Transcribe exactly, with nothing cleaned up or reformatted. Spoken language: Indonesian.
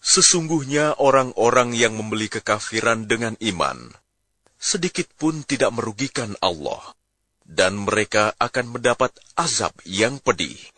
Sesungguhnya orang-orang yang membeli kekafiran dengan iman, sedikit pun tidak merugikan Allah, dan mereka akan mendapat azab yang pedih.